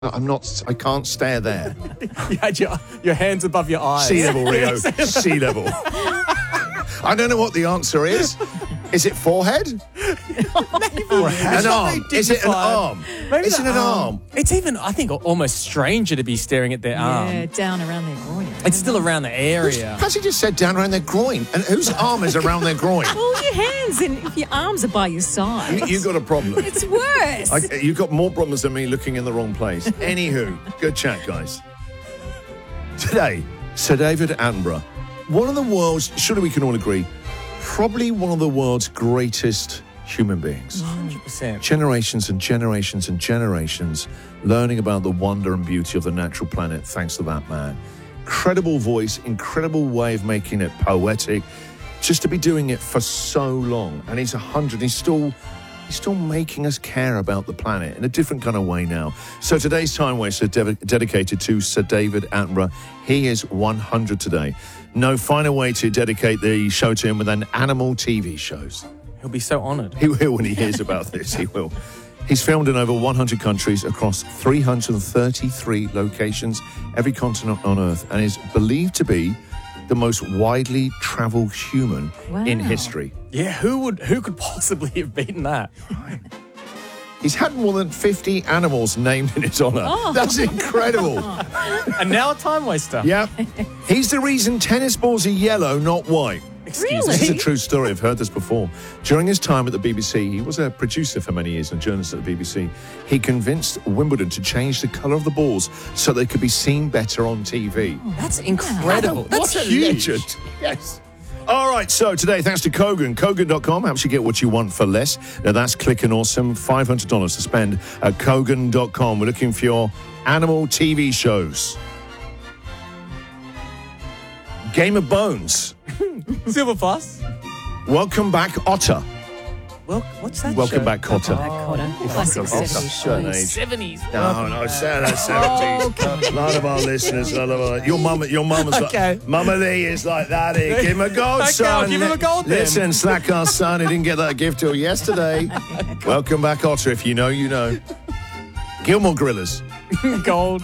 I'm not. I can't stare there. You had your hands above your eyes. Sea level, Rio. Sea level. I don't know what the answer is. Is it forehead? An arm. Is it an arm? Maybe is it an arm? It's even, I think, almost stranger to be staring at their arm. Yeah, down around their groin. It's still around the area. Has he just said down around their groin? And whose arm is around their groin? Well, your hands and if your arms are by your side. You've got a problem. It's worse. You've got more problems than me looking in the wrong place. Anywho, good chat, guys. Today, Sir David Attenborough, one of the world's, surely we can all agree, probably one of the world's greatest human beings. 100%. Generations and generations and generations learning about the wonder and beauty of the natural planet thanks to that man. Incredible voice, incredible way of making it poetic, just to be doing it for so long. And he's 100, he's still making us care about the planet in a different kind of way now. So today's Time Waster dedicated to Sir David Attenborough. He is 100 today. No finer way to dedicate the show to him than animal TV shows. He'll be so honoured. He will when he hears about this. He will. He's filmed in over 100 countries across 333 locations, every continent on Earth, and is believed to be the most widely travelled human in history. Yeah, who could possibly have beaten that? He's had more than 50 animals named in his honour. Oh. That's incredible. And now a time waster. Yeah. He's the reason tennis balls are yellow, not white. Excuse This is me. a true story. I've heard this before. During his time at the BBC, he was a producer for many years and a journalist at the BBC. He convinced Wimbledon to change the colour of the balls so they could be seen better on TV. That's incredible. That's What a huge. legend. Yes. All right, so today, thanks to Kogan, Kogan.com helps you get what you want for less. Now, that's clicking awesome. $500 to spend at Kogan.com. We're looking for your animal TV shows. Game of Bones. Silver Plus. Welcome back, Otter. Well, what's that? Welcome show? back, Cotter. Cotter. Classic Otter. 70s Certain shows. age. 70s. No, say that 70s. A lot of our listeners, your mama's Okay. like, Mama Lee is like that. Give him a gold, Okay, son. I'll give him a gold then. Listen, slack our son. He didn't get that gift till yesterday. Welcome back, Otter. If you know, you know. Gilmore Gorillas. Gold.